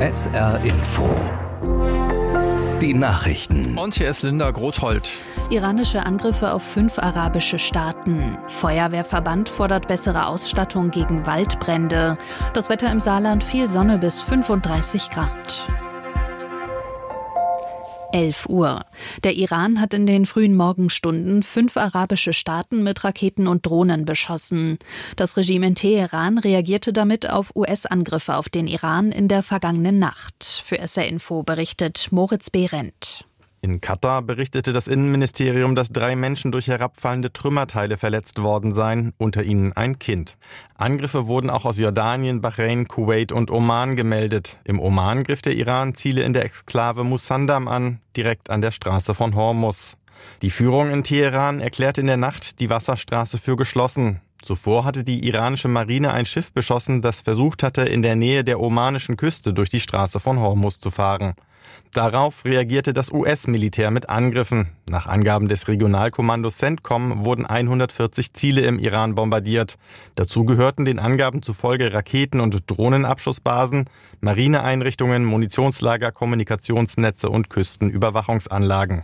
SR Info. Die Nachrichten. Und hier ist Linda Grothold. Iranische Angriffe auf 5 arabische Staaten. Feuerwehrverband fordert bessere Ausstattung gegen Waldbrände. Das Wetter im Saarland: viel Sonne bis 35 Grad. 11 Uhr. Der Iran hat in den frühen Morgenstunden 5 arabische Staaten mit Raketen und Drohnen beschossen. Das Regime in Teheran reagierte damit auf US-Angriffe auf den Iran in der vergangenen Nacht. Für SR Info berichtet Moritz Behrendt. In Katar berichtete das Innenministerium, dass 3 Menschen durch herabfallende Trümmerteile verletzt worden seien, unter ihnen ein Kind. Angriffe wurden auch aus Jordanien, Bahrain, Kuwait und Oman gemeldet. Im Oman griff der Iran Ziele in der Exklave Musandam an, direkt an der Straße von Hormuz. Die Führung in Teheran erklärte in der Nacht die Wasserstraße für geschlossen. Zuvor hatte die iranische Marine ein Schiff beschossen, das versucht hatte, in der Nähe der omanischen Küste durch die Straße von Hormuz zu fahren. Darauf reagierte das US-Militär mit Angriffen. Nach Angaben des Regionalkommandos CENTCOM wurden 140 Ziele im Iran bombardiert. Dazu gehörten den Angaben zufolge Raketen- und Drohnenabschussbasen, Marineeinrichtungen, Munitionslager, Kommunikationsnetze und Küstenüberwachungsanlagen.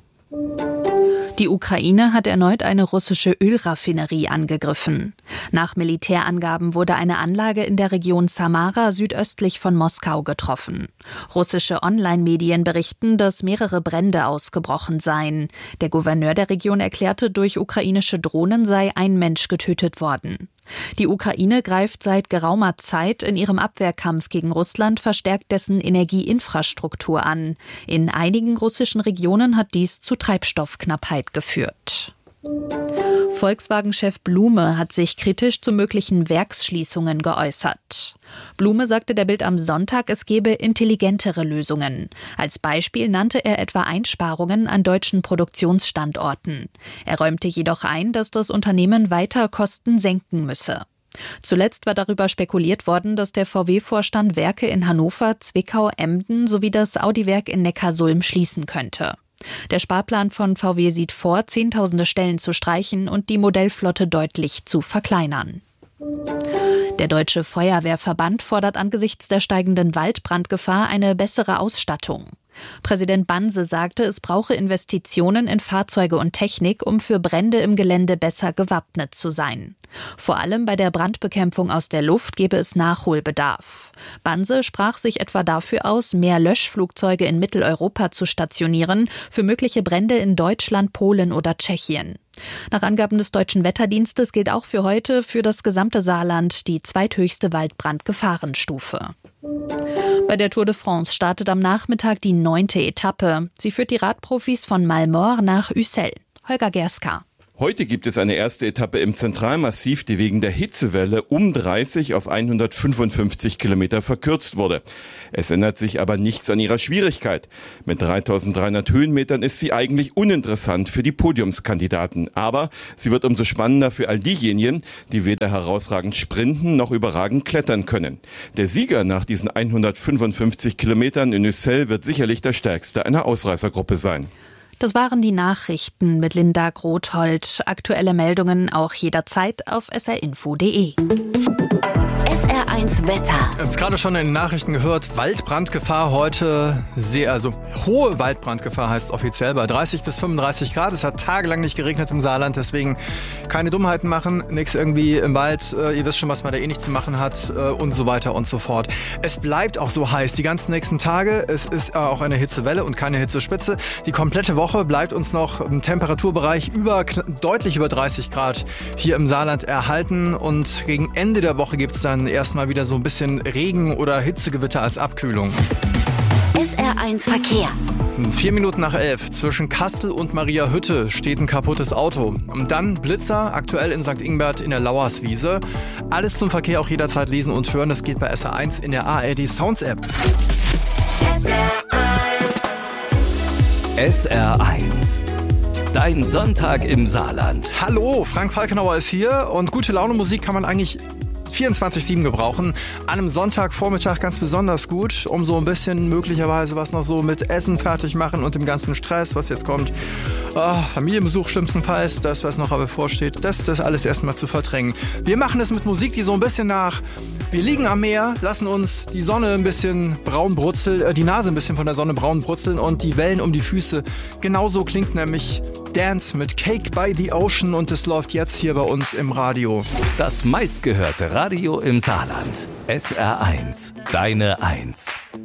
Die Ukraine hat erneut eine russische Ölraffinerie angegriffen. Nach Militärangaben wurde eine Anlage in der Region Samara südöstlich von Moskau getroffen. Russische Online-Medien berichten, dass mehrere Brände ausgebrochen seien. Der Gouverneur der Region erklärte, durch ukrainische Drohnen sei ein Mensch getötet worden. Die Ukraine greift seit geraumer Zeit in ihrem Abwehrkampf gegen Russland verstärkt dessen Energieinfrastruktur an. In einigen russischen Regionen hat dies zu Treibstoffknappheit geführt. Volkswagen-Chef Blume hat sich kritisch zu möglichen Werksschließungen geäußert. Blume sagte der Bild am Sonntag, es gebe intelligentere Lösungen. Als Beispiel nannte er etwa Einsparungen an deutschen Produktionsstandorten. Er räumte jedoch ein, dass das Unternehmen weiter Kosten senken müsse. Zuletzt war darüber spekuliert worden, dass der VW-Vorstand Werke in Hannover, Zwickau, Emden sowie das Audi-Werk in Neckarsulm schließen könnte. Der Sparplan von VW sieht vor, Zehntausende Stellen zu streichen und die Modellflotte deutlich zu verkleinern. Der Deutsche Feuerwehrverband fordert angesichts der steigenden Waldbrandgefahr eine bessere Ausstattung. Präsident Banse sagte, es brauche Investitionen in Fahrzeuge und Technik, um für Brände im Gelände besser gewappnet zu sein. Vor allem bei der Brandbekämpfung aus der Luft gebe es Nachholbedarf. Banse sprach sich etwa dafür aus, mehr Löschflugzeuge in Mitteleuropa zu stationieren, für mögliche Brände in Deutschland, Polen oder Tschechien. Nach Angaben des Deutschen Wetterdienstes gilt auch für heute für das gesamte Saarland die zweithöchste Waldbrandgefahrenstufe. Bei der Tour de France startet am Nachmittag die 9. Etappe. Sie führt die Radprofis von Malmort nach Ussel. Holger Gerska. Heute gibt es eine erste Etappe im Zentralmassiv, die wegen der Hitzewelle um 30 auf 155 Kilometer verkürzt wurde. Es ändert sich aber nichts an ihrer Schwierigkeit. Mit 3300 Höhenmetern ist sie eigentlich uninteressant für die Podiumskandidaten. Aber sie wird umso spannender für all diejenigen, die weder herausragend sprinten noch überragend klettern können. Der Sieger nach diesen 155 Kilometern in Ussel wird sicherlich der stärkste einer Ausreißergruppe sein. Das waren die Nachrichten mit Linda Grothold. Aktuelle Meldungen auch jederzeit auf srinfo.de. SR1 Wetter. Wir haben es gerade schon in den Nachrichten gehört, Waldbrandgefahr heute hohe Waldbrandgefahr heißt offiziell bei 30 bis 35 Grad. Es hat tagelang nicht geregnet im Saarland, deswegen keine Dummheiten machen, nichts irgendwie im Wald, ihr wisst schon, was man da nicht zu machen hat und so weiter und so fort. Es bleibt auch so heiß die ganzen nächsten Tage. Es ist auch eine Hitzewelle und keine Hitzespitze. Die komplette Woche bleibt uns noch im Temperaturbereich deutlich über 30 Grad hier im Saarland erhalten und gegen Ende der Woche gibt es dann erstmal wieder so ein bisschen Regen oder Hitzegewitter als Abkühlung. SR1 Verkehr. 4 Minuten nach 11. Zwischen Kastel und Mariahütte steht ein kaputtes Auto. Und dann Blitzer, aktuell in St. Ingbert in der Lauerswiese. Alles zum Verkehr auch jederzeit lesen und hören. Das geht bei SR1 in der ARD Sounds App. SR1. Dein Sonntag im Saarland. Hallo, Frank Falkenauer ist hier und gute Laune Musik kann man eigentlich 24/7 gebrauchen. An einem Sonntagvormittag ganz besonders gut, um so ein bisschen möglicherweise was noch so mit Essen fertig machen und dem ganzen Stress, was jetzt kommt. Familienbesuch schlimmstenfalls, das was noch bevorsteht, das alles erstmal zu verdrängen. Wir machen es mit Musik, die so ein bisschen nach Wir liegen am Meer, lassen uns die Sonne ein bisschen braun brutzeln, die Nase ein bisschen von der Sonne braun brutzeln und die Wellen um die Füße. Genauso klingt nämlich Dance mit Cake by the Ocean und es läuft jetzt hier bei uns im Radio. Das meistgehörte Radio im Saarland. SR1, deine 1.